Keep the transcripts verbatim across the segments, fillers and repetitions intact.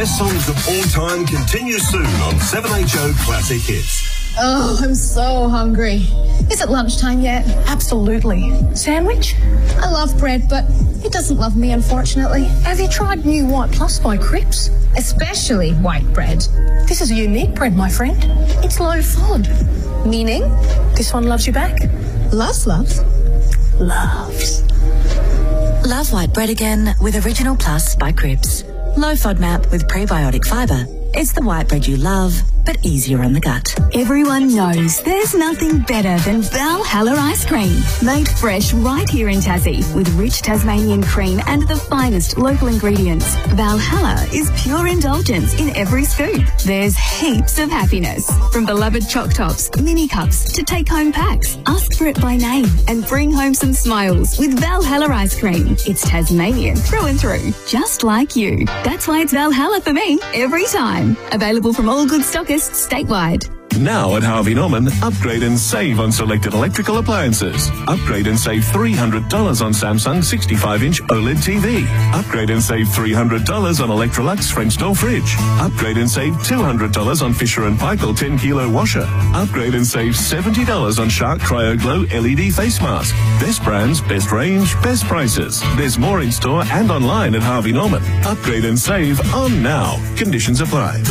best songs of all time continues soon on seven H O Classic Hits. Oh, I'm so hungry. Is it lunchtime yet? Absolutely. Sandwich? I love bread, but it doesn't love me, unfortunately. Have you tried new White Plus by Cripps? Especially white bread. This is a unique bread, my friend. It's low F O D. Meaning? This one loves you back. Loves, loves. Loves. Love white bread again with Original Plus by Cripps. Low F O D map with prebiotic fibre. It's the white bread you love, but easier on the gut. Everyone knows there's nothing better than Valhalla ice cream. Made fresh right here in Tassie with rich Tasmanian cream and the finest local ingredients. Valhalla is pure indulgence in every scoop. There's heaps of happiness. From beloved choc tops, mini cups to take-home packs. Ask for it by name and bring home some smiles with Valhalla ice cream. It's Tasmanian through and through, just like you. That's why it's Valhalla for me every time. Available from all good stockists statewide. Now at Harvey Norman, upgrade and save on selected electrical appliances. Upgrade and save three hundred dollars on Samsung sixty-five inch OLED T V. Upgrade and save three hundred dollars on Electrolux French door fridge. Upgrade and save two hundred dollars on Fisher and Paykel ten kilo washer. Upgrade and save seventy dollars on Shark Cryo Glow L E D face mask. Best brands, best range, best prices. There's more in store and online at Harvey Norman. Upgrade and save on now. Conditions apply.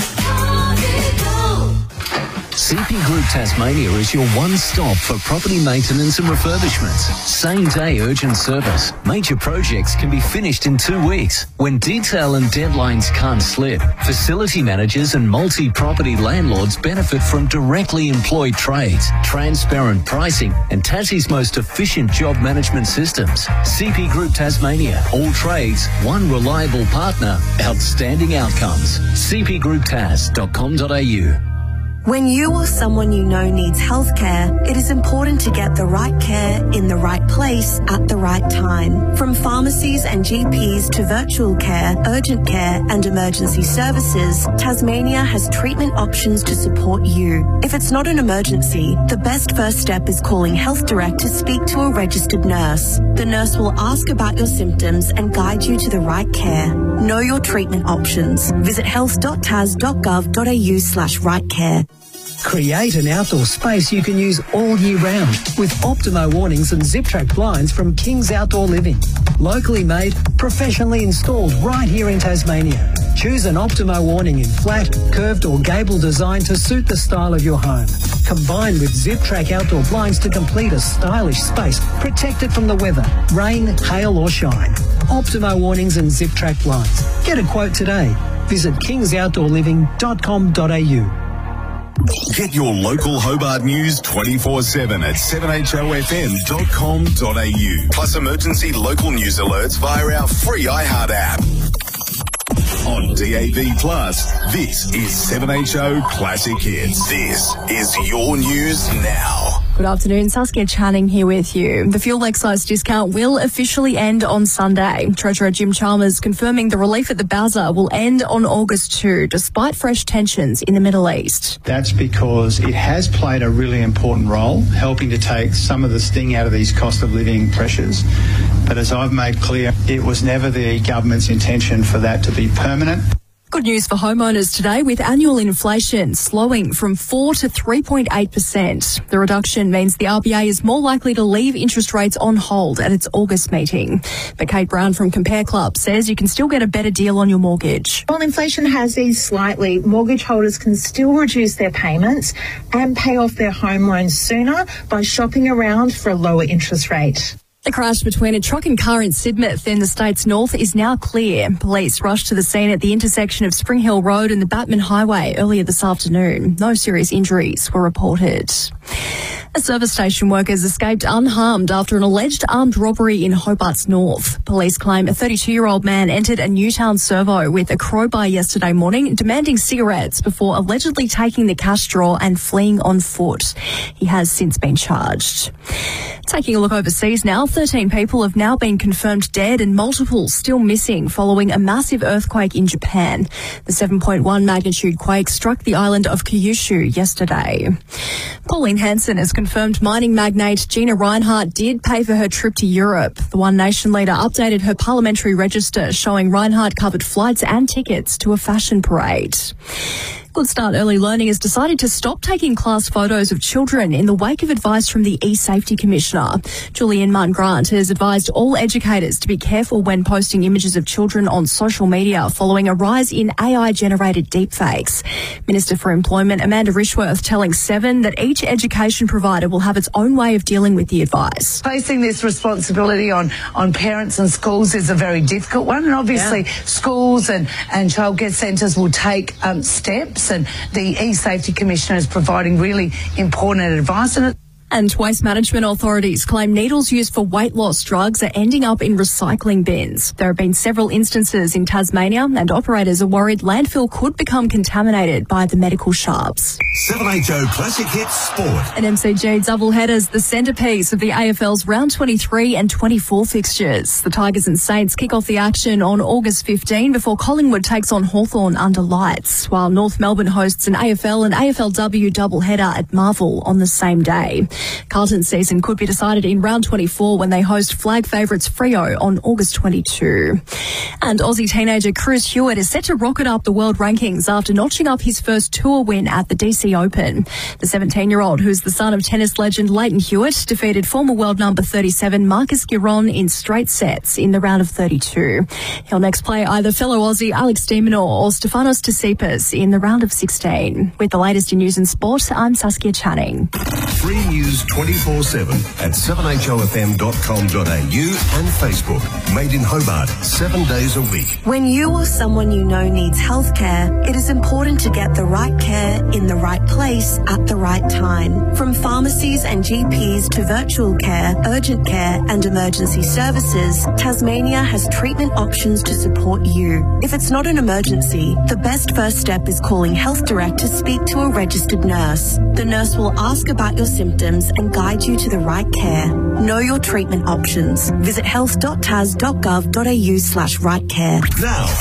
C P Group Tasmania is your one-stop for property maintenance and refurbishments. Same-day urgent service. Major projects can be finished in two weeks. When detail and deadlines can't slip, facility managers and multi-property landlords benefit from directly employed trades, transparent pricing, and Tassie's most efficient job management systems. C P Group Tasmania. All trades, one reliable partner, outstanding outcomes. c p group tas dot com dot a u. When you or someone you know needs healthcare, it is important to get the right care in the right place at the right time. From pharmacies and G Ps to virtual care, urgent care and emergency services, Tasmania has treatment options to support you. If it's not an emergency, the best first step is calling Health Direct to speak to a registered nurse. The nurse will ask about your symptoms and guide you to the right care. Know your treatment options. Visit health dot tas dot gov dot a u slash right care. Create an outdoor space you can use all year round with Optimo awnings and zip-track blinds from King's Outdoor Living. Locally made, professionally installed right here in Tasmania. Choose an Optimo awning in flat, curved or gable design to suit the style of your home. Combined with zip-track outdoor blinds to complete a stylish space protected from the weather, rain, hail or shine. Optimo awnings and zip-track blinds. Get a quote today. Visit kings outdoor living dot com dot a u. Get your local Hobart news twenty-four seven at seven h o f m dot com dot a u. Plus emergency local news alerts via our free iHeart app. On D A B Plus, this is seven H O Classic Hits. This is your news now. Good afternoon, Saskia Channing here with you. The fuel excise discount will officially end on Sunday. Treasurer Jim Chalmers confirming the relief at the Bowser will end on August second, despite fresh tensions in the Middle East. That's because it has played a really important role, helping to take some of the sting out of these cost of living pressures. But as I've made clear, it was never the government's intention for that to be permanent. Good news for homeowners today, with annual inflation slowing from four to three point eight percent. The reduction means the R B A is more likely to leave interest rates on hold at its August meeting. But Kate Brown from Compare Club says you can still get a better deal on your mortgage. While inflation has eased slightly, mortgage holders can still reduce their payments and pay off their home loans sooner by shopping around for a lower interest rate. The crash between a truck and car in Sidmouth in the state's north is now clear. Police rushed to the scene at the intersection of Spring Hill Road and the Batman Highway earlier this afternoon. No serious injuries were reported. A service station workers escaped unharmed after an alleged armed robbery in Hobart's north. Police claim a thirty-two-year-old man entered a Newtown servo with a crowbar yesterday morning, demanding cigarettes before allegedly taking the cash drawer and fleeing on foot. He has since been charged. Taking a look overseas now, thirteen people have now been confirmed dead and multiple still missing following a massive earthquake in Japan. The seven point one magnitude quake struck the island of Kyushu yesterday. Pauline Pauline Hanson has confirmed mining magnate Gina Rinehart did pay for her trip to Europe. The One Nation leader updated her parliamentary register showing Rinehart covered flights and tickets to a fashion parade. Good Start Early Learning has decided to stop taking class photos of children in the wake of advice from the E-Safety Commissioner. Julian Martin-Grant has advised all educators to be careful when posting images of children on social media following a rise in A I-generated deepfakes. Minister for Employment Amanda Rishworth telling Seven that each education provider will have its own way of dealing with the advice. Placing this responsibility on, on parents and schools is a very difficult one, and obviously yeah. schools and, and childcare centres will take um, steps. And the E-Safety Commissioner is providing really important advice. And it And waste management authorities claim needles used for weight loss drugs are ending up in recycling bins. There have been several instances in Tasmania, and operators are worried landfill could become contaminated by the medical sharps. seven H O Classic Hits Sport. An M C G doubleheader is the centrepiece of the A F L's round twenty-three and twenty-four fixtures. The Tigers and Saints kick off the action on August fifteenth before Collingwood takes on Hawthorn under lights, while North Melbourne hosts an A F L and A F L W doubleheader at Marvel on the same day. Carlton's season could be decided in round twenty-four when they host flag favourites Freo on August twenty-second. And Aussie teenager Chris Hewitt is set to rocket up the world rankings after notching up his first tour win at the D C Open. The seventeen-year-old, who's the son of tennis legend Leighton Hewitt, defeated former world number thirty-seven Marcus Giron in straight sets in the round of thirty-two. He'll next play either fellow Aussie Alex de Minaur or Stefanos Tsitsipas in the round of sixteen. With the latest in news and sport, I'm Saskia Channing. Free news twenty-four seven at seven h o f m dot com dot a u and Facebook. Made in Hobart, seven days a week. When you or someone you know needs healthcare, it is important to get the right care in the right place at the right time. From pharmacies and G Ps to virtual care, urgent care and emergency services, Tasmania has treatment options to support you. If it's not an emergency, the best first step is calling Health Direct to speak to a registered nurse. The nurse will ask about your symptoms and guide you to the right care. Know your treatment options. Visit health dot tas dot gov dot a u slash right care. Now